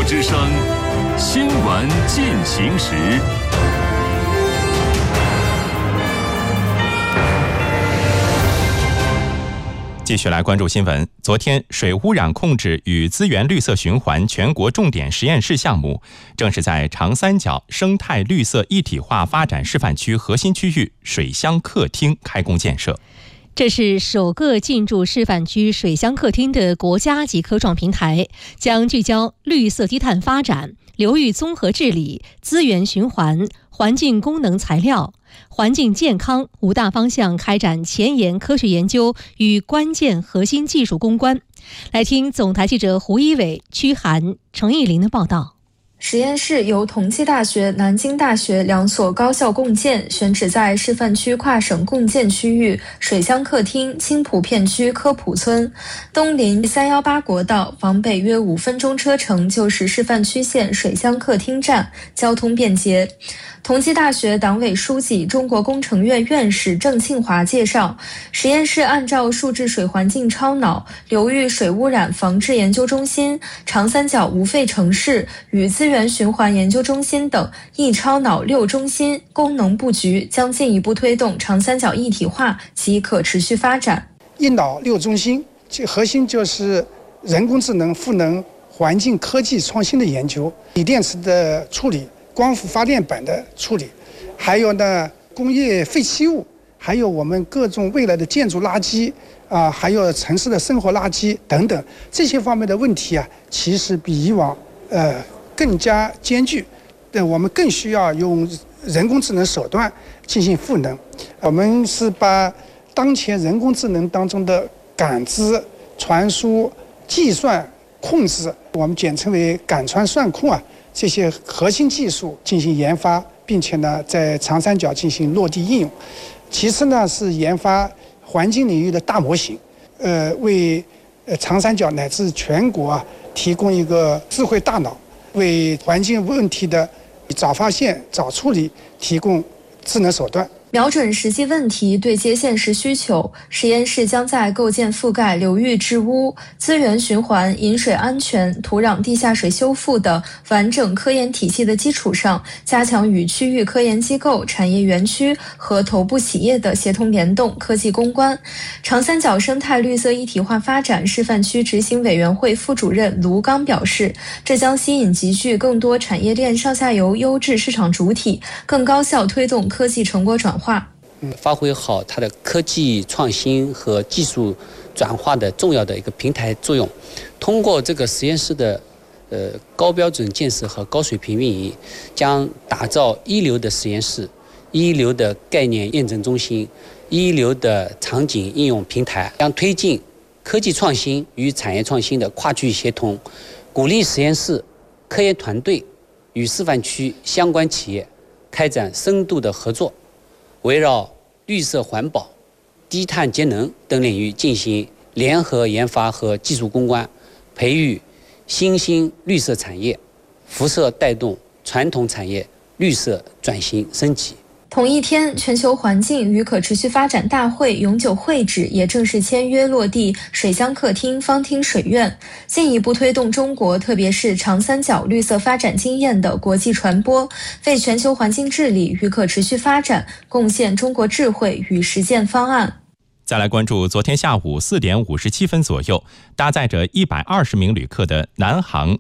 之声，新闻进行时。 继续来关注新闻。昨天，水污染控制与资源绿色循环全国重点实验室项目正式在长三角生态绿色一体化发展示范区核心区域水乡客厅开工建设。 这是首个进驻示范区水乡客厅的国家级科创平台，将聚焦绿色低碳发展、流域综合治理、资源循环、环境功能材料、环境健康5大方向开展前沿科学研究与关键核心技术攻关。来听总台记者胡一伟、曲涵、程艺林的报道。 实验室由同济大学、南京大学2所高校共建，选址在示范区跨省共建区域水乡客厅青浦片区科普村，东临318国道，往北约5分钟车程就是示范区县水乡客厅站，交通便捷。同济大学党委书记、中国工程院院士郑庆华介绍，实验室按照数字水环境超脑、流域水污染防治研究中心、长三角无废城市与资源循环研究中心等一超脑6中心功能布局，将进一步推动长三角一体化及可持续发展。 一脑6中心，其核心就是人工智能、赋能、环境科技创新的研究，锂电池的处理、光伏发电板的处理，还有呢工业废弃物，还有我们各种未来的建筑垃圾还有城市的生活垃圾等等这些方面的问题其实比以往更加艰巨，我们更需要用人工智能手段进行赋能。我们是把当前人工智能当中的感知、传输、计算、控制，我们简称为感传算控这些核心技术进行研发，并且呢在长三角进行落地应用。其次呢是研发环境领域的大模型，为长三角乃至全国提供一个智慧大脑，为环境问题的早发现、早处理提供智能手段。 瞄准实际问题，对接现实需求，实验室将在构建覆盖流域治污、资源循环、饮水安全、土壤地下水修复的完整科研体系的基础上，加强与区域科研机构、产业园区和头部企业的协同联动、科技攻关。长三角生态绿色一体化发展示范区执行委员会副主任卢刚表示，这将吸引集聚更多产业链上下游优质市场主体，更高效推动科技成果转化。 发挥好它的科技创新和技术转化的重要的一个平台作用。通过这个实验室的高标准建设和高水平运营，将打造一流的实验室、一流的概念验证中心、一流的场景应用平台，将推进科技创新与产业创新的跨区域协同，鼓励实验室、科研团队与示范区相关企业开展深度的合作，围绕绿色环保、低碳节能等领域进行联合研发和技术攻关，培育新兴绿色产业，辐射带动传统产业绿色转型升级。 同一天，全球环境与可持续发展大会永久会址也正式签约落地水乡客厅方厅水院，进一步推动中国特别是长三角绿色发展经验的国际传播，为全球环境治理与可持续发展贡献中国智慧与实践方案。 再来关注昨天下午4点57分左右，搭载着120名旅客的南航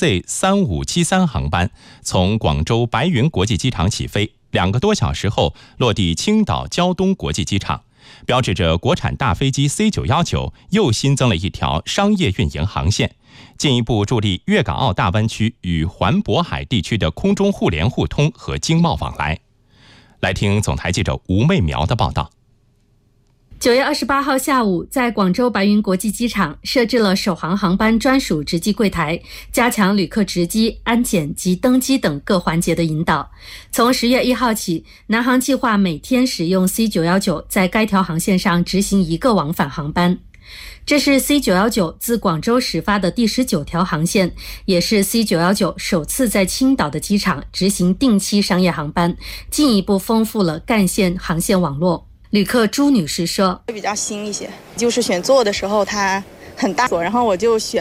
CZ3573 航班从广州白云国际机场起飞，2个多小时后落地青岛胶东国际机场，标志着国产大飞机 C919 又新增了一条商业运营航线，进一步助力粤港澳大湾区与环渤海地区的空中互联互通和经贸往来。来听总台记者吴媚苗的报道。 9月28号下午，在广州白云国际机场设置了首航航班专属值机柜台，加强旅客值机、安检及登机等各环节的引导。从10月1号起，南航计划每天使用 C919 在该条航线上执行1个往返航班。这是 C919 自广州始发的第19条航线，也是 C919 首次在青岛的机场执行定期商业航班，进一步丰富了干线航线网络。旅客朱女士说， 比较新一些，就是选座的时候它很大，然后我就选